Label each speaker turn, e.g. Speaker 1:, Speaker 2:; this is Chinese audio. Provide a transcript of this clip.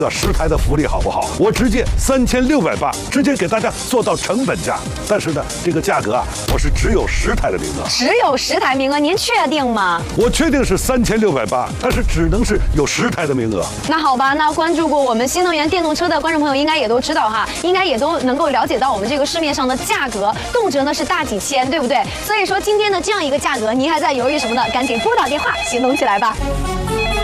Speaker 1: 10台的福利好不好？我直接3680，直接给大家做到成本价。但是呢，这个价格啊，我是只有10台的名额，
Speaker 2: 只有10台名额，您确定吗？
Speaker 1: 我确定是3680，但是只能是有10台的名额。
Speaker 2: 那好吧，那关注过我们新能源电动车的观众朋友应该也都知道哈，应该也都能够了解到我们这个市面上的价格，动辄呢是大几千，对不对？所以说今天的这样一个价格，您还在犹豫什么呢？赶紧拨打电话，行动起来吧。